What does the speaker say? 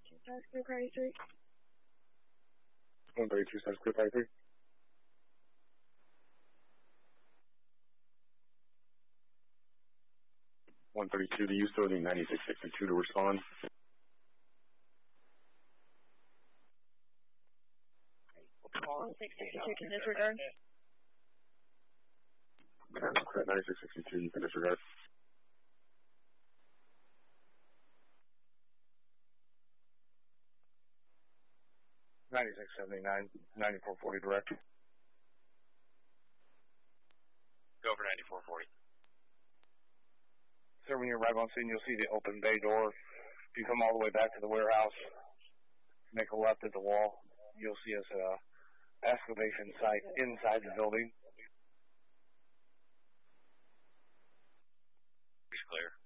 South Clear Priority 3. 132 South Clear Priority 3. 132 to you, still need 9662 to respond. Call 662, can disregard. 9662, you can disregard. $96.79, $94.40 direct. Go for 94.40. Sir, when you arrive on scene, you'll see the open bay door. If you come all the way back to the warehouse, make a left at the wall, you'll see us excavation site inside the building. Clear.